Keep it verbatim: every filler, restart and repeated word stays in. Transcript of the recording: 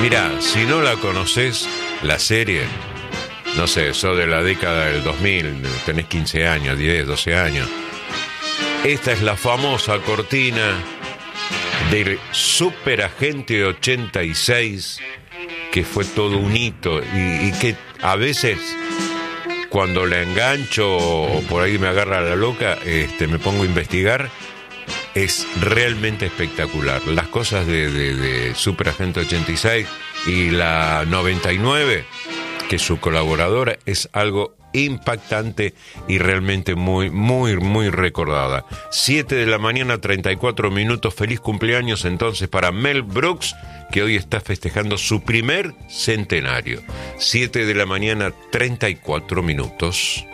Mirá, si no la conoces, la serie, no sé, sos de la década del dos mil, tenés quince años, diez, doce años. Esta es la famosa cortina del Superagente ochenta y seis, que fue todo un hito y, y que a veces cuando la engancho o por ahí me agarra la loca, este, me pongo a investigar. Es realmente espectacular. Las cosas de, de, de Superagente ochenta y seis y la noventa y nueve, que es su colaboradora, es algo impactante y realmente muy, muy, muy recordada. siete de la mañana, treinta y cuatro minutos. Feliz cumpleaños entonces para Mel Brooks, que hoy está festejando su primer centenario. siete de la mañana, treinta y cuatro minutos.